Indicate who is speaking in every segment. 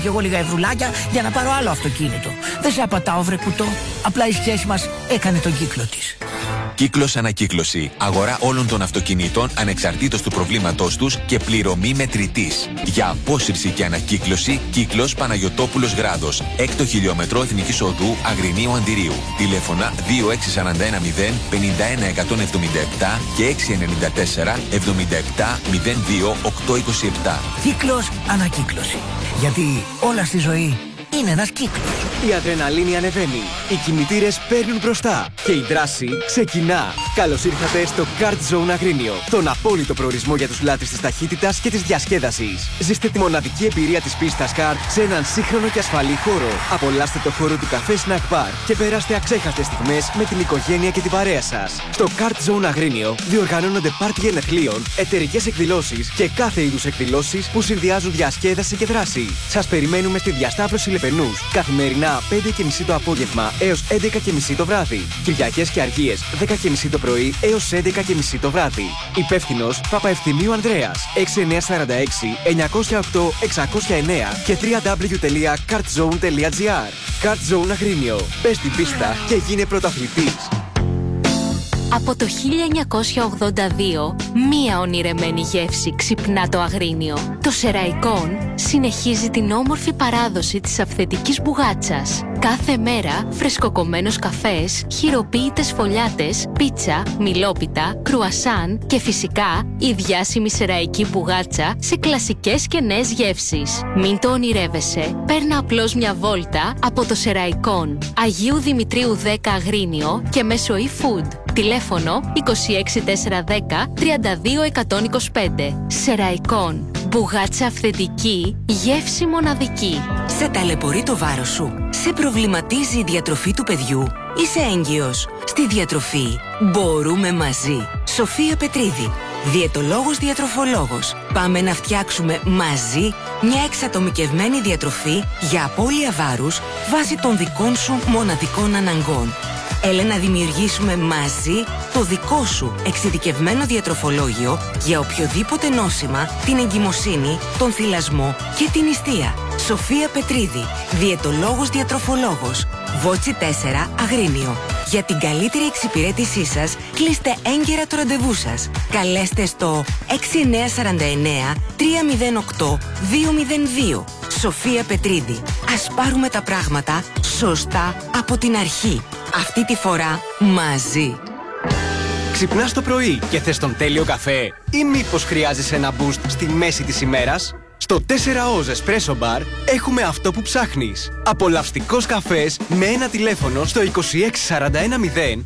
Speaker 1: Και εγώ λίγα ευρουλάκια για να πάρω άλλο αυτοκίνητο. Δεν σε απατάω, βρε κουτό. Απλά η σχέση μας έκανε τον κύκλο της.
Speaker 2: Κύκλος ανακύκλωση. Αγορά όλων των αυτοκινήτων ανεξαρτήτως του προβλήματός τους και πληρωμή μετρητής. Για απόσυρση και ανακύκλωση, Κύκλος Παναγιωτόπουλος Γράδος. 6ο χιλιόμετρο Εθνικής Οδού Αγρινίου Αντιρίου. Τηλέφωνα 26910 51177 και 694 77 02 827.
Speaker 1: Κύκλος ανακύκλωση. Γιατί όλα στη ζωή είναι ένας κύκλος.
Speaker 3: Η αδρεναλίνη ανεβαίνει, οι κινητήρες παίρνουν μπροστά και η δράση ξεκινά. Καλώς ήρθατε στο Kart Zone Αγρίνιο, τον απόλυτο προορισμό για τους λάτρεις της ταχύτητας και της διασκέδασης. Ζήστε τη μοναδική εμπειρία της πίστας kart σε έναν σύγχρονο και ασφαλή χώρο. Απολαύστε το χώρο του καφέ Snack Bar και περάστε αξέχαστες στιγμές με την οικογένεια και την παρέα σας. Στο Kart Zone Αγρίνιο διοργανώνονται πάρτι γενεθλίων, εταιρικές εκδηλώσεις και κάθε είδους εκδηλώσεις που συνδυάζουν διασκέδαση και δράση. Σας περιμένουμε στη διασταύρωση Λεπενούς, καθημερινά 5:30 το απόγευμα έως 11:30 το βράδυ. Κυριακές και Αργίες 10:30 το πρωί έως 11:30 το βράδυ. Υπεύθυνος Παπαευθυμίου Ανδρέας, 6946 908 609 και www.kartzone.gr. Kart Zone Αγρίνιο. Πες την πίστα και γίνε πρωταθλητής.
Speaker 4: Από το 1982, μία ονειρεμένη γεύση ξυπνά το Αγρίνιο. Το Σεραϊκόν συνεχίζει την όμορφη παράδοση της αυθεντικής μπουγάτσας. Κάθε μέρα φρεσκοκομμένος καφές, χειροποίητες φωλιάτες, πίτσα, μιλόπιτα, κρουασάν και φυσικά η διάσημη σεραϊκή μπουγάτσα σε κλασικές και νέες γεύσεις. Μην το ονειρεύεσαι, παίρνα απλώς μια βόλτα από το Σεραϊκόν. Αγίου Δημητρίου 10 Αγρίνιο και μέσω eFood. Τηλέφωνο 26410 32125. Σεραϊκόν. Μπουγάτσα αυθεντική, γεύση μοναδική.
Speaker 5: Σε ταλαιπωρεί το βάρος σου? Σε προβληματίζει η διατροφή του παιδιού? Είσαι έγκυος? Στη διατροφή μπορούμε μαζί. Σοφία Πετρίδη, διαιτολόγος διατροφολόγος. Πάμε να φτιάξουμε μαζί μια εξατομικευμένη διατροφή για απώλεια βάρους βάσει των δικών σου μοναδικών αναγκών. Έλα να δημιουργήσουμε μαζί το δικό σου εξειδικευμένο διατροφολόγιο για οποιοδήποτε νόσημα, την εγκυμοσύνη, τον θυλασμό και την νηστεία. Σοφία Πετρίδη, διαιτολόγος διατροφολόγος. Βότσι 4 Αγρίνιο. Για την καλύτερη εξυπηρέτησή σας, κλείστε έγκαιρα το ραντεβού σας. Καλέστε στο 6949 308 202. Σοφία Πετρίδη. Ας πάρουμε τα πράγματα σωστά από την αρχή. Αυτή τη φορά μαζί.
Speaker 3: Ξυπνάς το πρωί και θες τον τέλειο καφέ? Ή μήπως χρειάζεσαι ένα boost στη μέση της ημέρας? Στο 4Oz Espresso Bar έχουμε αυτό που ψάχνεις. Απολαυστικός καφές με ένα τηλέφωνο στο 26410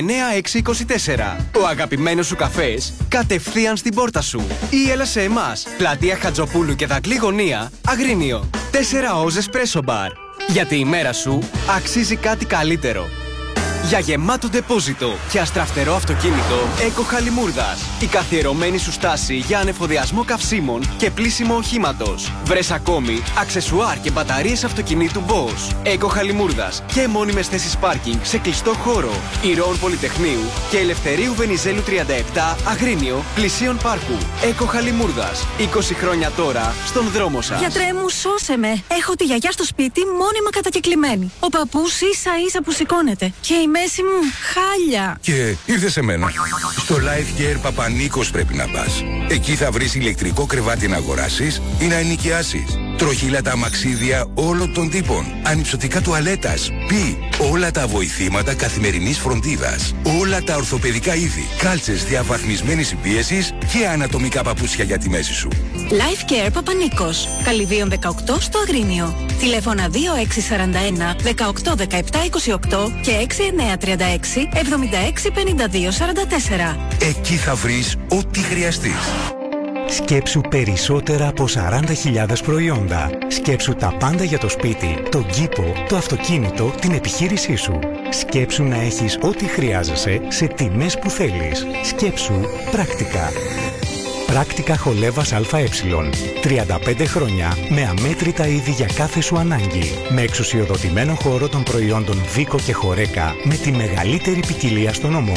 Speaker 3: 59624. Ο αγαπημένος σου καφές κατευθείαν στην πόρτα σου. Ή έλα σε εμάς, πλατεία Χατζοπούλου και Δακλή Γωνία, Αγρίνιο. 4Oz Espresso Bar. Γιατί η μέρα σου αξίζει κάτι καλύτερο. Για γεμάτο ντεπόζιτο και αστραφτερό αυτοκίνητο, Eco Χαλιμούρδας. Η καθιερωμένη σου στάση για ανεφοδιασμό καυσίμων και πλύσιμο οχήματος. Βρες ακόμη αξεσουάρ και μπαταρίες αυτοκινήτου Bosch. Eco Χαλιμούρδας και μόνιμες θέσεις πάρκινγκ σε κλειστό χώρο. Ηρώων Πολυτεχνείου και Ελευθερίου Βενιζέλου 37 Αγρίνιο, πλησίον πάρκου. Eco Χαλιμούρδας. 20 χρόνια τώρα στον δρόμο σας.
Speaker 6: Γιατρέ μου, σώσε με. Έχω τη γιαγιά στο σπίτι μόνιμα κατακεκλημένη. Ο παππούς ίσα-ίσα που σηκώνεται. Και η μέση μου χάλια.
Speaker 7: Και ήρθε σε μένα. Στο Life Care Παπανίκος πρέπει να πας. Εκεί θα βρεις ηλεκτρικό κρεβάτι να αγοράσεις ή να ενοικιάσεις. Τροχύλατα αμαξίδια όλων των τύπων. Ανυψωτικά τουαλέτας. Όλα τα βοηθήματα καθημερινής φροντίδας. Όλα τα ορθοπαιδικά είδη. Κάλτσες διαβαθμισμένης συμπίεσης και ανατομικά παπούτσια για τη μέση σου.
Speaker 6: Life Care Παπανίκος. Καλυβίων 18 στο Αγρίνιο. Τηλέφωνα 2641 18 17 28 και 6936 76 52 44.
Speaker 7: Εκεί θα βρεις ό,τι χρειαστείς.
Speaker 8: Σκέψου περισσότερα από 40.000 προϊόντα. Σκέψου τα πάντα για το σπίτι, τον κήπο, το αυτοκίνητο, την επιχείρησή σου. Σκέψου να έχεις ό,τι χρειάζεσαι σε τιμές που θέλεις. Σκέψου πρακτικά. Πράκτικα Χολέβας ΑΕ. 35 χρόνια με αμέτρητα είδη για κάθε σου ανάγκη. Με εξουσιοδοτημένο χώρο των προϊόντων Βίκο και Χορέκα με τη μεγαλύτερη ποικιλία στον ομό.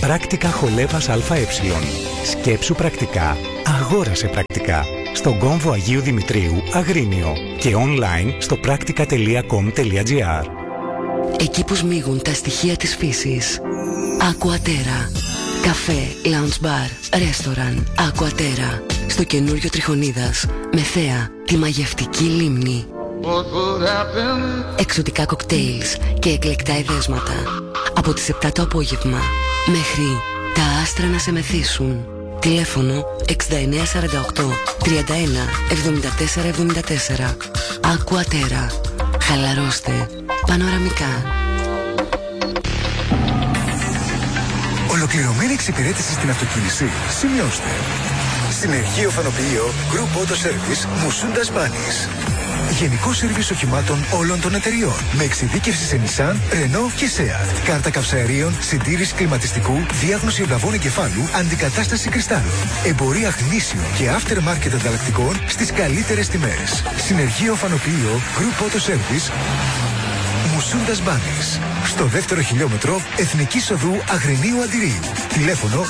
Speaker 8: Πράκτικα Χολέβας ΑΕ. Σκέψου πρακτικά. Αγόρασε πρακτικά. Στον κόμβο Αγίου Δημητρίου, Αγρίνιο. Και online στο praktika.com.gr.
Speaker 9: Εκεί που σμίγουν τα στοιχεία της φύσης. Aquaterra. Καφέ, lounge bar, ρέστοραν. Aquaterra. Στο καινούριο Τριχονίδας. Με θέα τη μαγευτική λίμνη. Εξωτικά κοκτέιλς και εκλεκτά εδέσματα. Από τις 7 το απόγευμα μέχρι τα άστρα να σε μεθύσουν. Τηλέφωνο 6948 31 74 74. Aquaterra. Χαλαρώστε πανοραμικά.
Speaker 10: Ολοκληρωμένη εξυπηρέτηση στην αυτοκίνηση. Σημειώστε. Συνεργείο Φανοποιείο Group Auto Service Μουσούντας Μπάνης. Γενικό σερβίς οχημάτων όλων των εταιριών. Με εξειδίκευση σε Nissan, Renault και Seat. Κάρτα καυσαερίων, συντήρηση κλιματιστικού, διάγνωση ευλαβών εγκεφάλου, αντικατάσταση κρυστάλλων. Εμπορία γνήσιων και aftermarket ανταλλακτικών στις καλύτερες τιμές. Συνεργείο Φανοποιείο Group Auto Service Μουσούντας Μπάνης. Στο δεύτερο χιλιόμετρο Εθνικής Οδού Αγρινίου Αντιρίου. Τηλέφωνο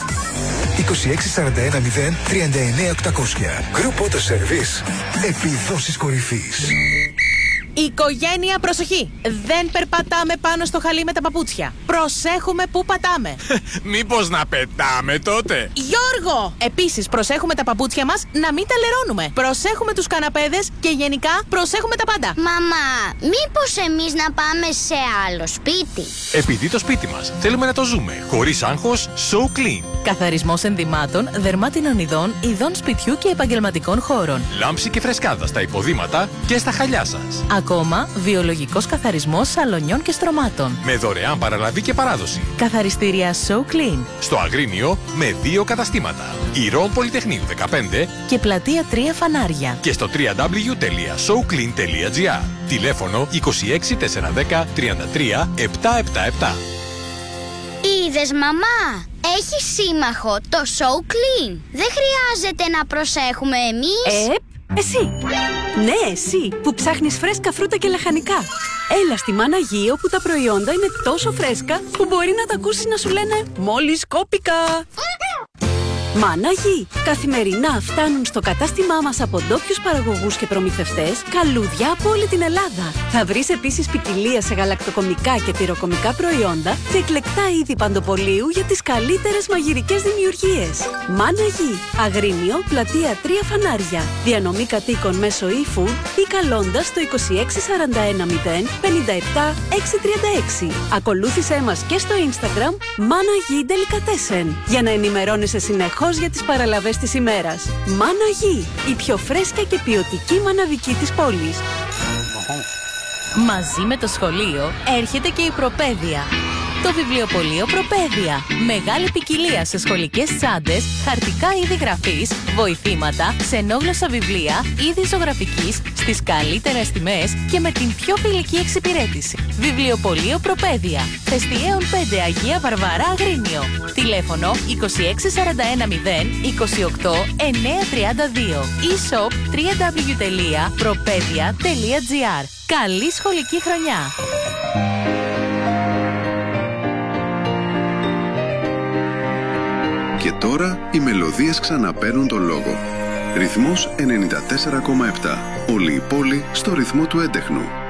Speaker 10: 2641 0 39 800. Group Auto Service. Επιδόσεις κορυφής.
Speaker 11: Οικογένεια, προσοχή! Δεν περπατάμε πάνω στο χαλί με τα παπούτσια. Προσέχουμε πού πατάμε.
Speaker 12: Μήπως να πετάμε τότε?
Speaker 11: Γιώργο! Επίσης, προσέχουμε τα παπούτσια μας να μην τα λερώνουμε. Προσέχουμε τους καναπέδες και γενικά προσέχουμε τα πάντα.
Speaker 13: Μαμά, μήπως εμείς να πάμε σε άλλο σπίτι?
Speaker 12: Επειδή το σπίτι μας θέλουμε να το ζούμε χωρίς άγχος, So Clean.
Speaker 11: Καθαρισμός ενδυμάτων, δερμάτινων ειδών, ειδών σπιτιού και επαγγελματικών χώρων.
Speaker 12: Λάμψη και φρεσκάδα στα υποδήματα και στα χαλιά σας.
Speaker 11: Ακόμα, βιολογικός καθαρισμός σαλονιών και στρωμάτων.
Speaker 12: Με δωρεάν παραλαβή και παράδοση.
Speaker 11: Καθαριστήρια So Clean.
Speaker 12: Στο Αγρίνιο με 2 καταστήματα. Ηρών Πολυτεχνείου 15
Speaker 11: και πλατεία 3 Φανάρια.
Speaker 12: Και στο www.soclean.gr. Τηλέφωνο 26 410 33 777.
Speaker 13: Είδες, μαμά! Έχει σύμμαχο το So Clean. Δεν χρειάζεται να προσέχουμε εμείς.
Speaker 6: Εσύ. Ναι, εσύ που ψάχνεις φρέσκα φρούτα και λαχανικά. Έλα στη Μάνα Γη, όπου τα προϊόντα είναι τόσο φρέσκα που μπορεί να τα ακούσεις να σου λένε «Μόλις κόπηκα». Μάνα Γη. Καθημερινά φτάνουν στο κατάστημά μας από ντόπιους παραγωγούς και προμηθευτές καλούδια από όλη την Ελλάδα. Θα βρεις επίσης ποικιλία σε γαλακτοκομικά και τυροκομικά προϊόντα και εκλεκτά είδη παντοπολίου για τις καλύτερες μαγειρικές δημιουργίες. Μάνα Γη. Αγρίνιο, πλατεία 3 Φανάρια. Διανομή κατοίκων μέσω e-food ή καλώντας το 2641 0 57 636. Ακολούθησέ μας και στο Instagram Μάνα Γη Delicatessen για να ενημερώνεσαι συνεχώς για τις παραλαβές της ημέρας. Μάνα Γη, η πιο φρέσκια και ποιοτική μαναβική της πόλης.
Speaker 11: Μαζί με το σχολείο έρχεται και η Προπαίδεια. Το βιβλιοπωλείο Προπαίδεια. Μεγάλη ποικιλία σε σχολικές τσάντες, χαρτικά είδη γραφής, βοηθήματα, ξενόγλωσσα βιβλία, είδη ζωγραφικής, στις καλύτερες τιμές και με την πιο φιλική εξυπηρέτηση. Βιβλιοπωλείο Προπαίδεια. Θεστιέων 5 Αγία Βαρβάρα Αγρίνιο. Τηλέφωνο 2641 0 28 932. E-shop www.propedia.gr. Καλή σχολική χρονιά!
Speaker 14: Και τώρα οι μελωδίες ξαναπαίρνουν το λόγο. Ρυθμός 94,7. Όλη η πόλη στο ρυθμό του έντεχνου.